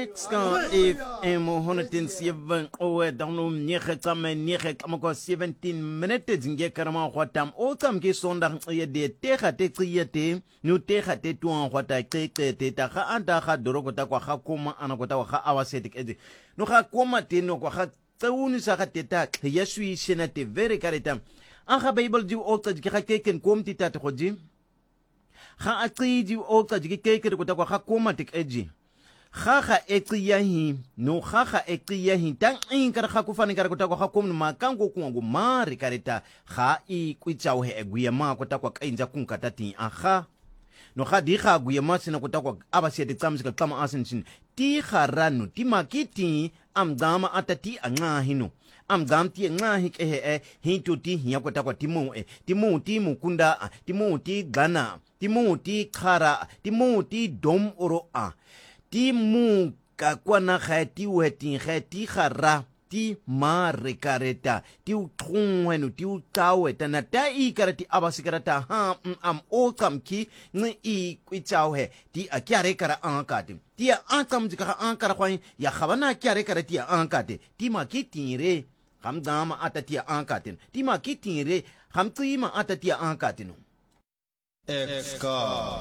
Ska FM 107 owe danu nyehe kama nyehe kama kwa 17 minutes nge karama kwa tam o tam ke sonda ye de teha te kriyete nu teha te tuan kwa ta te ta kha anta kha doroko ta kwa kha koma ana kwa ta kha awasetik edi no kha koma te no kwa kha tsawuni sa kha te ta ya sui shena te very karita an kha bible ji o ta ji kha keken kom ti ta ko ji kha atri ji o ta ji keken ko ta kwa kha koma tik eji kha eqiyahi no kha eqiyahi tang inkar kha kufani kar kota kwa kom ma kango kungu mari karita kha I kwitsaw he eguya ma kota kwa kainza kunkata ti aha no kha di kha guya ma sina kota kwa abasiyete tsamsika tsama asin ti kharanu ti makiti amdama atati angahino amdam ti ngahi ke hintu ti hiya kota kwa timu ti mukunda timu ti gana timu ti khara timu ti dom oro a ti mu ka kwana khati wetin khati khara ti mare kareta ti ukhungwenu ti utaweta na ta ikarati abasikarata am o kamki ni I kwitsawe ti akyare kara ankati ti ankam jika ankara khwan ya khabana akyare kara ti ankate ti makitire hamdama atati ankatin ti makitire hamtima atati ankatin Exka